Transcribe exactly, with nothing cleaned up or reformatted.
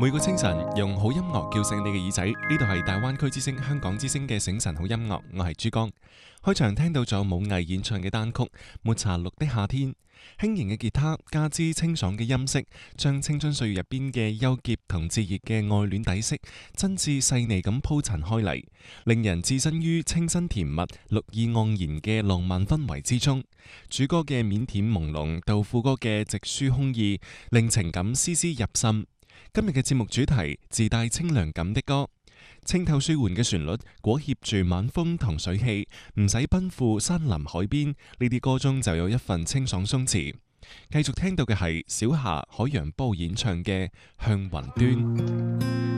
每個清晨用好音樂叫醒你嘅耳仔，呢度係大灣區之聲香港之聲嘅醒晨好音樂，我係珠江。開場聽到咗武藝演唱嘅單曲《抹茶綠的夏天》，輕盈嘅吉他加之清爽嘅音色，將青春歲月入邊嘅憂結同熾熱嘅愛戀底色，真摯細膩咁鋪陳開嚟，令人置身於清新甜蜜、綠意盎然嘅浪漫氛圍之中。主歌嘅腼腆朦朧到副歌嘅直抒胸臆，令情感絲絲入心。今日嘅節目主題自帶清涼感的歌，清透舒緩嘅旋律裹挾住晚風同水氣，唔使奔赴山林海邊，呢啲歌中就有一份清爽鬆弛。繼續聽到嘅係小霞海洋波演唱嘅《向雲端》。